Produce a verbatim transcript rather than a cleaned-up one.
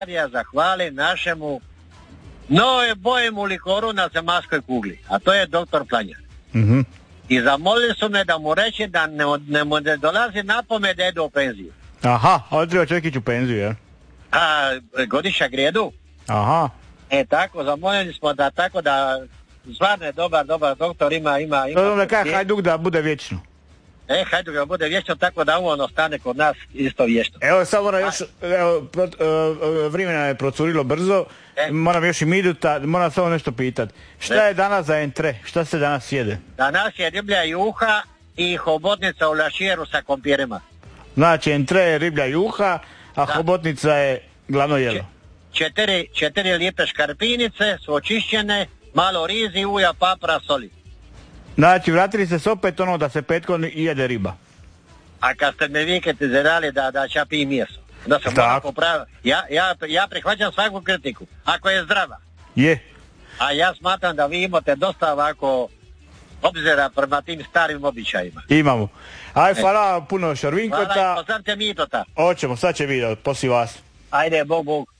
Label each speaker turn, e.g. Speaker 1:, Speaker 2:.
Speaker 1: ja zahvalim našemu najboljemu likoru na zemaljskoj kugli, a to je doktor Planjar.
Speaker 2: Mm-hmm.
Speaker 1: I zamolili su me da mu reći da ne, ne, ne dolazi na pamet da ide u penziju.
Speaker 2: Aha, ali treba čovjek ići u penziju, jel?
Speaker 1: A godišnja grijedu.
Speaker 2: Aha.
Speaker 1: E tako, zamolili smo da tako da stvarno je dobar, dobar doktor, ima, ima, ima.
Speaker 2: To da kaj Hajduk da bude vječno.
Speaker 1: E, Hajduk da bude vječno, tako da on ostane kod nas isto vječno.
Speaker 2: Evo, sad moram još, evo, vremena je procurilo brzo, e? Moram još i minuta, moram samo nešto pitat. Šta e? je danas za entre? Šta se danas jede? Danas
Speaker 1: je riblja juha i hobotnica u lašijeru sa kompirima.
Speaker 2: Znači, entre je riblja juha, a da. Hobotnica je glavno jelo.
Speaker 1: Četiri, četiri lijepe škarpinice su očišćene, malo rizi, uja, papra, soli.
Speaker 2: Znači, vratili se s opet ono da se petkom jede riba.
Speaker 1: A kad ste me vikete zadali da, da ću pijem mjeso, da sam moram popraviti. Ja, ja, ja prihvaćam svaku kritiku, ako je zdrava.
Speaker 2: Je.
Speaker 1: A ja smatram da vi imate dosta ovako obzira prema tim starim običajima.
Speaker 2: Imamo. Aj, hvala puno Šarvinkota.
Speaker 1: Hvala i poznate mi to ta.
Speaker 2: Hoćemo, sad će video, poslije vas.
Speaker 1: Ajde, Bog, Bog.